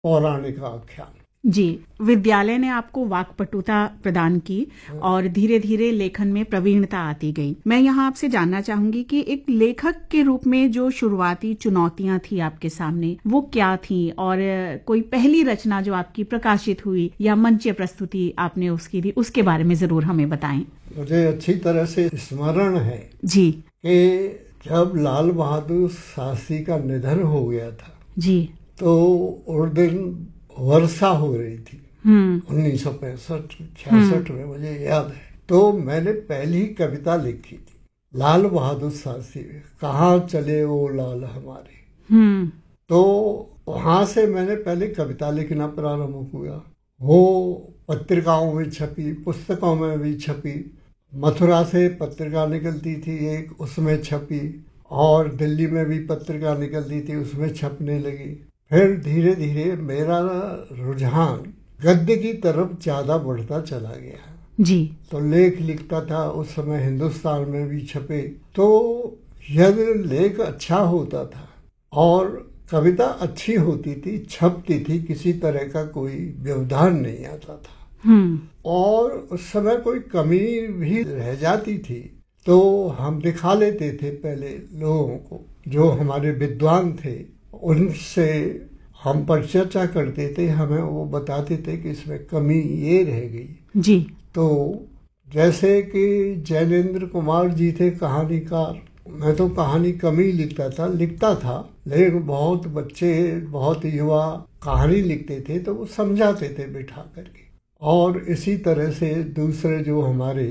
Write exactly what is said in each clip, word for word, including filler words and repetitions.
पौराणिक आख्यान। जी, विद्यालय ने आपको वाक्पटुता प्रदान की और धीरे धीरे लेखन में प्रवीणता आती गई। मैं यहाँ आपसे जानना चाहूंगी कि एक लेखक के रूप में जो शुरुआती चुनौतियां थी आपके सामने, वो क्या थी, और कोई पहली रचना जो आपकी प्रकाशित हुई या मंच प्रस्तुति आपने उसकी दी, उसके बारे में जरूर हमें बताएं। मुझे अच्छी तरह से स्मरण है जी कि जब लाल बहादुर शास्त्री का निधन हो गया था जी, तो उस दिन वर्षा हो रही थी उन्नीस सौ पैंसठ छियासठ में, मुझे याद है। तो मैंने पहली कविता लिखी थी लाल बहादुर शास्त्री, कहाँ चले वो लाल हमारे। तो वहां से मैंने पहले कविता लिखना प्रारंभ हुआ। वो पत्रिकाओं में छपी, पुस्तकों में भी छपी। मथुरा से पत्रिका निकलती थी एक, उसमें छपी, और दिल्ली में भी पत्रिका निकलती थी, उसमें छपने लगी। फिर धीरे धीरे मेरा रुझान गद्य की तरफ ज्यादा बढ़ता चला गया जी। तो लेख लिखता था। उस समय हिंदुस्तान में भी छपे। तो यदि लेख अच्छा होता था और कविता अच्छी होती थी, छपती थी, किसी तरह का कोई व्यवधान नहीं आता था, और उस समय कोई कमी भी रह जाती थी तो हम दिखा लेते थे पहले लोगों को, जो हमारे विद्वान थे उनसे हम परिचर्चा करते थे। हमें वो बताते थे कि इसमें कमी ये रह गई जी। तो जैसे कि जैनेन्द्र कुमार जी थे कहानीकार, मैं तो कहानी कम ही लिखता था लिखता था लेकिन बहुत बच्चे, बहुत युवा कहानी लिखते थे तो वो समझाते थे बिठा करके। और इसी तरह से दूसरे जो हमारे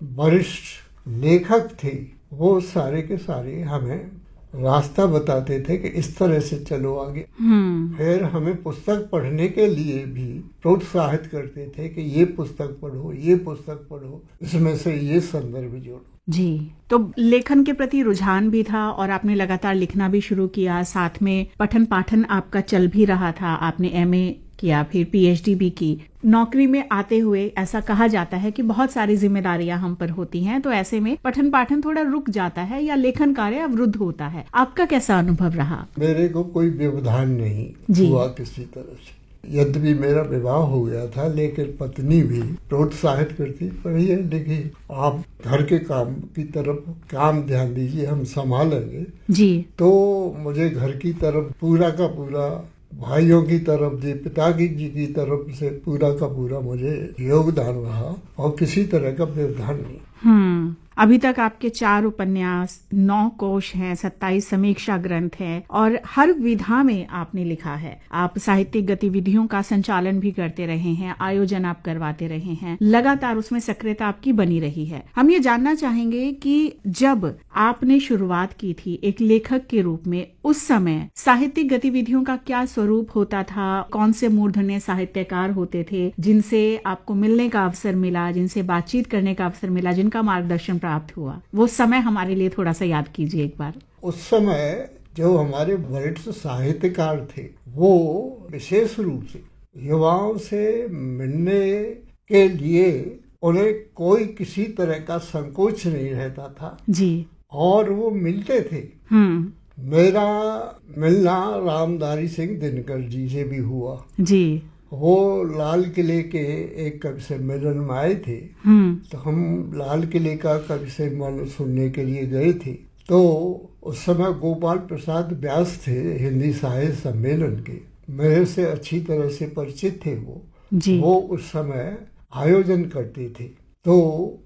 वरिष्ठ लेखक थे वो सारे के सारे हमें रास्ता बताते थे कि इस तरह से चलो आगे। फिर हमें पुस्तक पढ़ने के लिए भी प्रोत्साहित करते थे कि ये पुस्तक पढ़ो, ये पुस्तक पढ़ो, इसमें से ये संदर्भ जोड़ो। जी, तो लेखन के प्रति रुझान भी था और आपने लगातार लिखना भी शुरू किया, साथ में पठन पाठन आपका चल भी रहा था। आपने एमए किया, फिर पीएचडी भी की। नौकरी में आते हुए ऐसा कहा जाता है कि बहुत सारी जिम्मेदारियां हम पर होती हैं, तो ऐसे में पठन पाठन थोड़ा रुक जाता है या लेखन कार्य अवरुद्ध होता है। आपका कैसा अनुभव रहा? मेरे को कोई व्यवधान नहीं हुआ किसी तरह से। यद्यपि मेरा विवाह हो गया था लेकिन पत्नी भी प्रोत्साहित करती, पढ़िए लिखिए, आप घर के काम की तरफ काम ध्यान दीजिए, हम संभालेंगे जी। तो मुझे घर की तरफ पूरा का पूरा, भाइयों की तरफ जी, पिता की जी की तरफ से पूरा का पूरा मुझे योगदान रहा और किसी तरह का व्यवधान नहीं। हम्म अभी तक आपके चार उपन्यास, नौ कोश हैं, सत्ताईस समीक्षा ग्रंथ हैं और हर विधा में आपने लिखा है। आप साहित्यिक गतिविधियों का संचालन भी करते रहे हैं, आयोजन आप करवाते रहे हैं, लगातार उसमें सक्रियता आपकी बनी रही है। हम ये जानना चाहेंगे कि जब आपने शुरुआत की थी एक लेखक के रूप में, उस समय साहित्यिक गतिविधियों का क्या स्वरूप होता था? कौन से मूर्धन्य साहित्यकार होते थे जिनसे आपको मिलने का अवसर मिला, जिनसे बातचीत करने का अवसर मिला, जिनका मार्गदर्शन प्राप्त हुआ? वो समय हमारे लिए थोड़ा सा याद कीजिए एक बार। उस समय जो हमारे वरिष्ठ साहित्यकार थे वो विशेष रूप से युवाओं से मिलने के लिए उन्हें कोई किसी तरह का संकोच नहीं रहता था जी, और वो मिलते थे। हम्म मेरा मिलना रामधारी सिंह दिनकर जी से भी हुआ जी। वो लाल किले के एक कवि सम्मेलन में आए थे तो हम लाल किले का कवि सम्मेलन सुनने के लिए गए थे। तो उस समय गोपाल प्रसाद व्यास थे हिंदी साहित्य सम्मेलन के, मेरे से अच्छी तरह से परिचित थे वो जी। वो उस समय आयोजन करते थे तो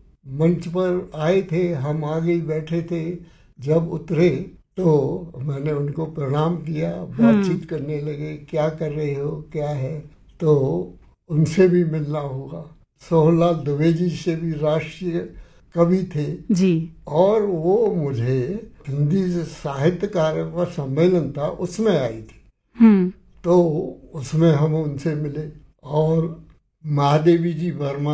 मंच पर आए थे, हम आगे बैठे थे। जब उतरे तो मैंने उनको प्रणाम किया, बातचीत करने लगे, क्या कर रहे हो, क्या है, तो उनसे भी मिलना होगा। सोहनलाल दुबे जी से भी राष्ट्रीय कवि थे जी, और वो मुझे हिंदी साहित्यकारों का सम्मेलन था उसमें आई थी तो उसमें हम उनसे मिले। और महादेवी जी वर्मा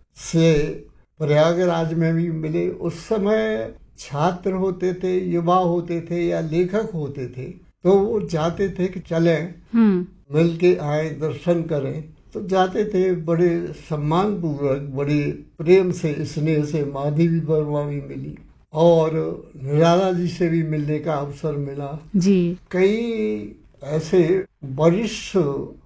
से प्रयागराज में भी मिले। उस समय छात्र होते थे, युवा होते थे या लेखक होते थे तो वो जाते थे कि चलें मिल के आए, दर्शन करें, तो जाते थे बड़े सम्मान पूर्वक, बड़े प्रेम से, स्नेह से। माधवी वर्मा भी मिली और निराला जी से भी मिलने का अवसर मिला जी। कई ऐसे वरिष्ठ